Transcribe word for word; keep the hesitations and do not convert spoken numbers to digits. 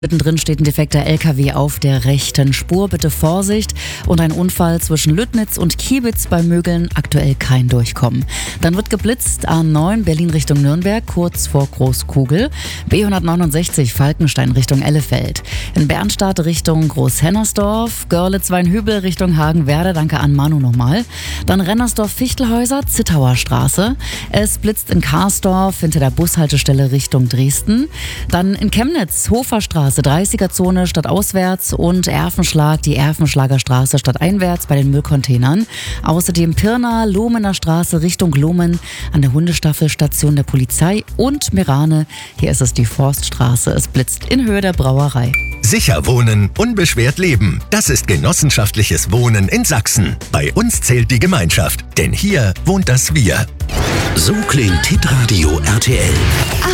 Mittendrin steht ein defekter L K W auf der rechten Spur. Bitte Vorsicht. Und ein Unfall zwischen Lüttnitz und Kiebitz bei Mögeln. Aktuell kein Durchkommen. Dann wird geblitzt A neun Berlin Richtung Nürnberg, kurz vor Großkugel. B hundertneunundsechzig Falkenstein Richtung Ellefeld. In Bernstadt Richtung Großhennersdorf. Görlitz-Weinhübel Richtung Hagenwerder. Danke an Manu nochmal. Dann Rennersdorf-Fichtelhäuser, Zittauer Straße. Es blitzt in Karsdorf hinter der Bushaltestelle Richtung Dresden. Dann in Chemnitz, Hoferstraße. dreißiger-Zone stadtauswärts und Erfenschlag, die Erfenschlager Straße stadteinwärts bei den Müllcontainern. Außerdem Pirna, Lohmener Straße Richtung Lohmen an der Hundestaffelstation der Polizei und Merane. Hier ist es die Forststraße. Es blitzt in Höhe der Brauerei. Sicher wohnen, unbeschwert leben. Das ist genossenschaftliches Wohnen in Sachsen. Bei uns zählt die Gemeinschaft, denn hier wohnt das Wir. So klingt Hitradio R T L.